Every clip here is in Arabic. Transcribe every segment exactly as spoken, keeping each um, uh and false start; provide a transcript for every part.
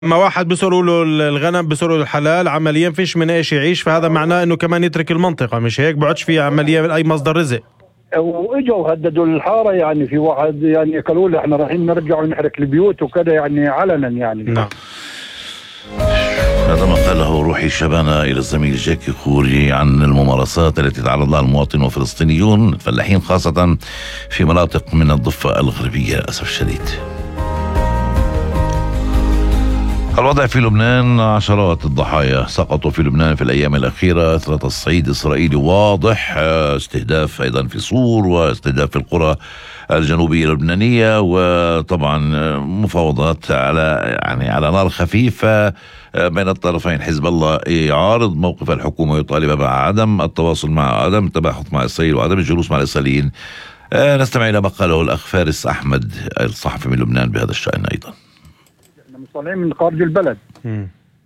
ما واحد بيصيروا له الغنم بيصيروا له الحلال عمليا فيش من ايش يعيش، فهذا معناه انه كمان يترك المنطقة، مش هيك؟ بعدش في عمليا اي مصدر رزق. واجوا هددوا الحاره، يعني في واحد يعني قالوا له احنا رايحين نرجع ونحرق البيوت وكذا، يعني علنا يعني. نعم. هذا ما قاله روحي شبانة إلى الزميل جاكي خوري عن الممارسات التي تعرض لها المواطنون الفلسطينيون الفلاحين خاصة في مناطق من الضفة الغربية للأسف الشديد. الوضع في لبنان، عشرات الضحايا سقطوا في لبنان في الأيام الأخيرة أثر تصعيد إسرائيلي واضح، استهداف أيضا في صور واستهداف في القرى الجنوبية اللبنانية، وطبعا مفاوضات على يعني على نار خفيفة بين الطرفين. حزب الله يعارض موقف الحكومة ويطالب بعدم التواصل مع عدم التباحث مع إسرائيل وعدم الجلوس مع الإسرائيليين. نستمع إلى ما قاله الأخ فارس أحمد الصحفي من لبنان بهذا الشأن. أيضا احنا طالعين من خارج البلد. م.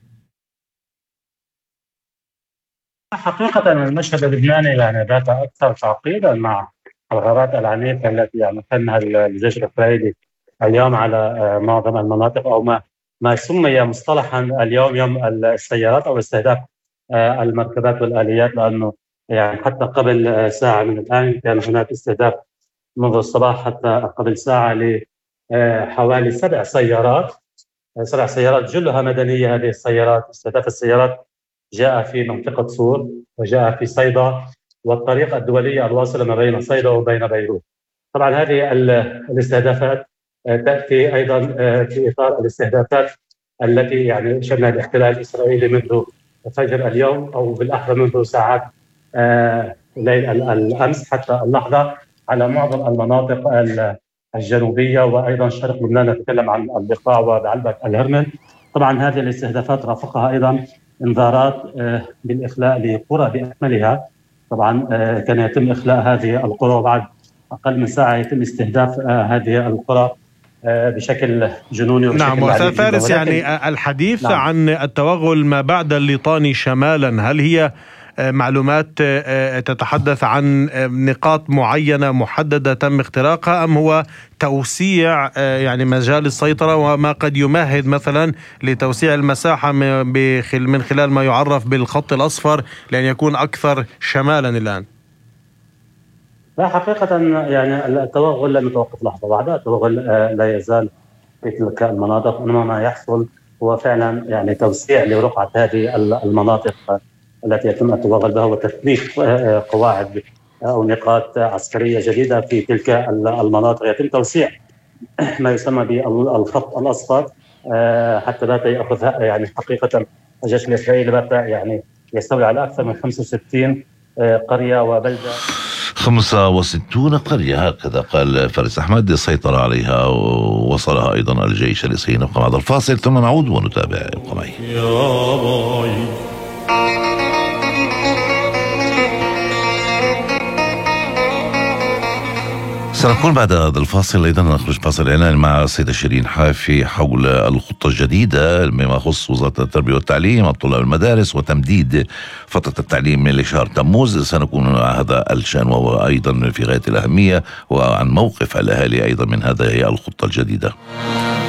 حقيقة المشهد اللبناني يعني بات أكثر تعقيدا مع الغارات العنيفة التي يعني كانها الجيش الإسرائيلي اليوم على معظم المناطق، أو ما ما سمي مصطلحا اليوم يوم السيارات أو استهداف المركبات والآليات، لأنه يعني حتى قبل ساعة من الآن كان هناك استهداف منذ الصباح حتى قبل ساعة لحوالي سبع سيارات سبع سيارات جلها مدنية. هذه السيارات استهداف السيارات جاء في منطقة صور وجاء في صيدا والطريق الدولية الواصلة ما بين صيدا وبين بيروت. طبعا هذه الاستهدافات تأتي أيضا في إطار الاستهدافات التي يعني شنها الاحتلال الإسرائيلي منذ فجر اليوم، أو بالأحرى منذ ساعات ليل الأمس حتى اللحظة، على معظم المناطق الجنوبية وأيضا شرق لبنان. نتكلم عن البقاع وبعلبة الهرمل. طبعا هذه الاستهدافات رافقها أيضا انذارات بالإخلاء لقرى بأكملها. طبعا كان يتم إخلاء هذه القرى وبعد أقل من ساعة يتم استهداف هذه القرى بشكل جنوني. نعم. وأستاذ فارس، يعني الحديث نعم. عن التوغل ما بعد الليطاني شمالا، هل هي معلومات تتحدث عن نقاط معينة محددة تم اختراقها، أم هو توسيع يعني مجال السيطرة وما قد يمهد مثلا لتوسيع المساحة من خلال ما يعرف بالخط الأصفر لأن يكون أكثر شمالا الآن؟ لا، حقيقة يعني التوغل لم يتوقف لحظة واحدة. التوغل لا يزال في تلك المناطق، إنما ما يحصل هو فعلا يعني توسيع لرقعة هذه المناطق التي يتم التوغل بها وتثبيت قواعد أو نقاط عسكرية جديدة في تلك المناطق. يتم توسيع ما يسمى بالخط الأصفر حتى بات يأخذ يعني حقيقة الجيش الإسرائيلي بات يعني يستولي على أكثر من خمسة وستين قرية وبلدة. خمسة وستين قرية هكذا قال فارس أحمد سيطر عليها ووصلها أيضا الجيش الإسرائيلي. نبقى بعد الفاصل ثم نعود ونتابع. ابقى معي. سنكون بعد هذا الفاصل أيضا نخرج فاصل إعلان مع السيدة شيرين حافي حول الخطة الجديدة بما يخص وزارة التربية والتعليم الطلاب المدارس وتمديد فترة التعليم لشهر تموز. سنكون مع هذا الشأن وهو أيضا في غاية الأهمية، وعن موقف الأهالي أيضا من هذه الخطة الجديدة.